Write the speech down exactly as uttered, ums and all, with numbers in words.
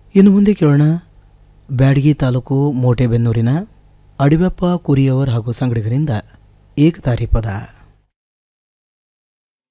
ಇನ್ನು ಮುಂದೆ ಕೇಳೋಣ ಬ್ಯಾಡಗಿ ತಾಲೂಕು ಮೋಟೆಬೆನ್ನೂರಿನ ಅಡಿಬಪ್ಪ ಕುರಿಯವರ್ ಹಾಗೂ ಸಂಗಡಿಗರಿಂದ ಏಕತಾರಿ ಪದ.